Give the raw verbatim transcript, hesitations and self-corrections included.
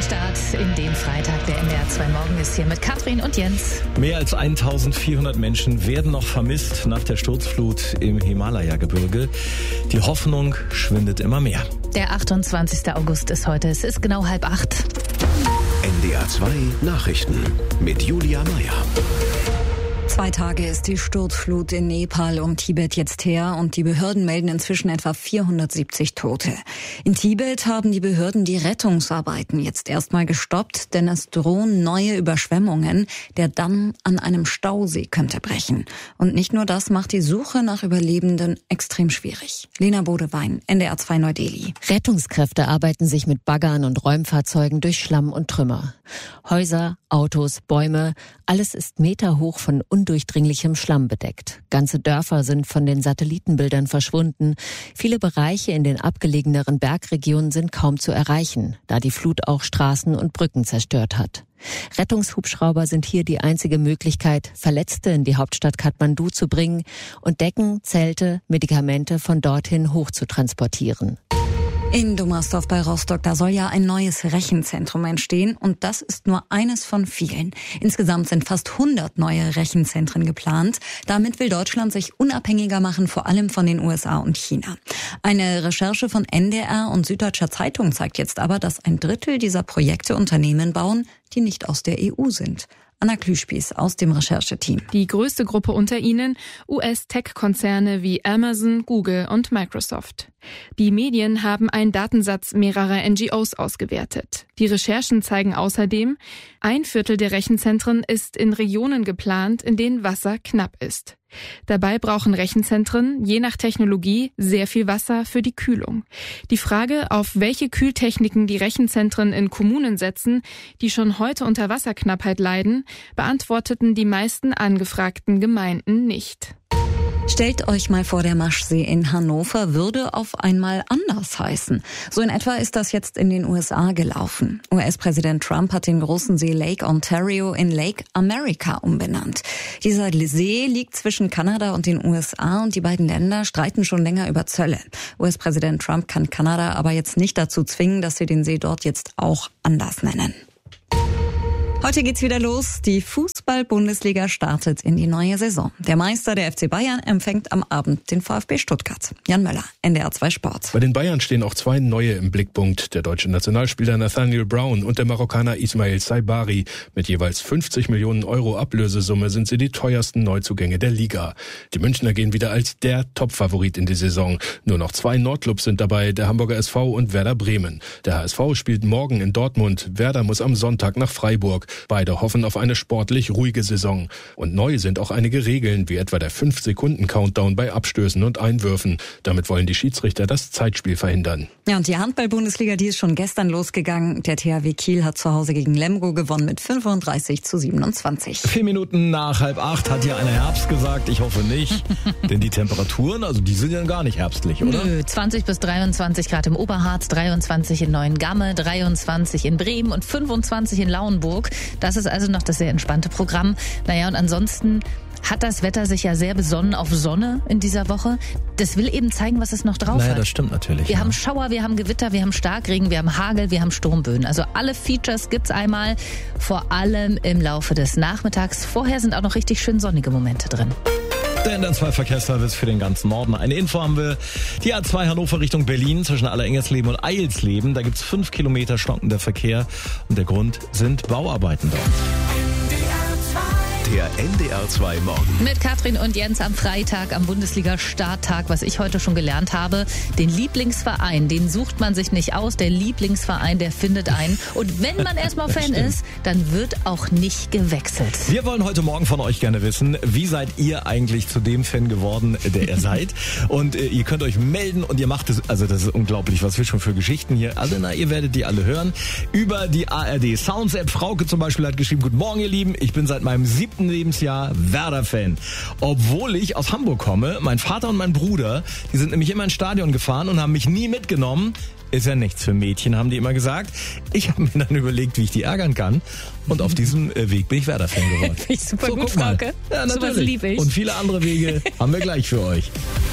Wochenstart in den Freitag. Der N D R zwei Morgen ist hier mit Katrin und Jens. Mehr als eintausendvierhundert Menschen werden noch vermisst nach der Sturzflut im Himalaya-Gebirge. Die Hoffnung schwindet immer mehr. Der achtundzwanzigster August ist heute. Es ist genau halb acht. N D R zwei Nachrichten mit Julia Meyer. Zwei Tage ist die Sturzflut in Nepal und Tibet jetzt her und die Behörden melden inzwischen etwa vierhundertsiebzig Tote. In Tibet haben die Behörden die Rettungsarbeiten jetzt erstmal gestoppt, denn es drohen neue Überschwemmungen. Der Damm an einem Stausee könnte brechen. Und nicht nur das macht die Suche nach Überlebenden extrem schwierig. Lena Bodewein, N D R zwei Neu-Delhi. Rettungskräfte arbeiten sich mit Baggern und Räumfahrzeugen durch Schlamm und Trümmer. Häuser, Autos, Bäume, alles ist meterhoch von undurchdringlichem Schlamm bedeckt. Ganze Dörfer sind von den Satellitenbildern verschwunden. Viele Bereiche in den abgelegeneren Bergregionen sind kaum zu erreichen, da die Flut auch Straßen und Brücken zerstört hat. Rettungshubschrauber sind hier die einzige Möglichkeit, Verletzte in die Hauptstadt Kathmandu zu bringen und Decken, Zelte, Medikamente von dorthin hoch zu transportieren. In Dommersdorf bei Rostock, da soll ja ein neues Rechenzentrum entstehen und das ist nur eines von vielen. Insgesamt sind fast hundert neue Rechenzentren geplant. Damit will Deutschland sich unabhängiger machen, vor allem von den U S A und China. Eine Recherche von N D R und Süddeutscher Zeitung zeigt jetzt aber, dass ein Drittel dieser Projekte Unternehmen bauen, die nicht aus der E U sind. Anna Klüspieß aus dem Rechercheteam. Die größte Gruppe unter ihnen U S-Tech-Konzerne wie Amazon, Google und Microsoft. Die Medien haben einen Datensatz mehrerer N G Os ausgewertet. Die Recherchen zeigen außerdem, ein Viertel der Rechenzentren ist in Regionen geplant, in denen Wasser knapp ist. Dabei brauchen Rechenzentren, je nach Technologie, sehr viel Wasser für die Kühlung. Die Frage, auf welche Kühltechniken die Rechenzentren in Kommunen setzen, die schon heute unter Wasserknappheit leiden, beantworteten die meisten angefragten Gemeinden nicht. Stellt euch mal vor, der Maschsee in Hannover würde auf einmal anders heißen. So in etwa ist das jetzt in den U S A gelaufen. U S-Präsident Trump hat den großen See Lake Ontario in Lake America umbenannt. Dieser See liegt zwischen Kanada und den U S A und die beiden Länder streiten schon länger über Zölle. U S-Präsident Trump kann Kanada aber jetzt nicht dazu zwingen, dass sie den See dort jetzt auch anders nennen. Heute geht's wieder los. Die Fußball-Bundesliga startet in die neue Saison. Der Meister, der F C Bayern, empfängt am Abend den VfB Stuttgart. Jan Möller, N D R zwei Sport. Bei den Bayern stehen auch zwei neue im Blickpunkt. Der deutsche Nationalspieler Nathaniel Brown und der Marokkaner Ismail Saibari. Mit jeweils fünfzig Millionen Euro Ablösesumme sind sie die teuersten Neuzugänge der Liga. Die Münchner gehen wieder als der Top-Favorit in die Saison. Nur noch zwei Nordclubs sind dabei, der Hamburger S V und Werder Bremen. Der H S V spielt morgen in Dortmund. Werder muss am Sonntag nach Freiburg. Beide hoffen auf eine sportlich ruhige Saison. Und neu sind auch einige Regeln, wie etwa der fünf Sekunden Countdown bei Abstößen und Einwürfen. Damit wollen die Schiedsrichter das Zeitspiel verhindern. Ja, und die Handball-Bundesliga, die ist schon gestern losgegangen. Der T H W Kiel hat zu Hause gegen Lemgo gewonnen mit fünfunddreißig zu siebenundzwanzig. Vier Minuten nach halb acht hat hier einer Herbst gesagt. Ich hoffe nicht. Denn die Temperaturen, also die sind ja gar nicht herbstlich, oder? Nö, zwanzig bis dreiundzwanzig Grad im Oberharz, dreiundzwanzig in Neuengamme, dreiundzwanzig in Bremen und fünfundzwanzig in Lauenburg. Das ist also noch das sehr entspannte Programm. Naja, und ansonsten hat das Wetter sich ja sehr besonnen auf Sonne in dieser Woche. Das will eben zeigen, was es noch drauf naja, hat. Naja, das stimmt natürlich. Wir ja. haben Schauer, wir haben Gewitter, wir haben Starkregen, wir haben Hagel, wir haben Sturmböen. Also alle Features gibt's einmal, vor allem im Laufe des Nachmittags. Vorher sind auch noch richtig schön sonnige Momente drin. Der N D R zwei Verkehrsservice für den ganzen Norden. Eine Info haben wir. Die A zwei Hannover Richtung Berlin zwischen Allerengersleben und Eilsleben. Da gibt's fünf Kilometer stockender Verkehr. Und der Grund sind Bauarbeiten dort. Der N D R zwei Morgen. Mit Katrin und Jens am Freitag, am Bundesliga-Starttag, was ich heute schon gelernt habe. Den Lieblingsverein, den sucht man sich nicht aus. Der Lieblingsverein, der findet einen. Und wenn man erstmal Fan ist, dann wird auch nicht gewechselt. Wir wollen heute Morgen von euch gerne wissen, wie seid ihr eigentlich zu dem Fan geworden, der ihr seid? Und äh, ihr könnt euch melden und ihr macht es, also das ist unglaublich, was wir schon für Geschichten hier. Also na, ihr werdet die alle hören. Über die A R D Sounds App. Frauke zum Beispiel hat geschrieben, guten Morgen ihr Lieben, ich bin seit meinem siebten Lebensjahr Werder-Fan. Obwohl ich aus Hamburg komme, mein Vater und mein Bruder, die sind nämlich immer ins Stadion gefahren und haben mich nie mitgenommen. Ist ja nichts für Mädchen, haben die immer gesagt. Ich habe mir dann überlegt, wie ich die ärgern kann. Und auf diesem Weg bin ich Werder-Fan geworden. Finde ich super so, gut, Frauke. Ja, Sowas natürlich. liebe ich. Und viele andere Wege haben wir gleich für euch.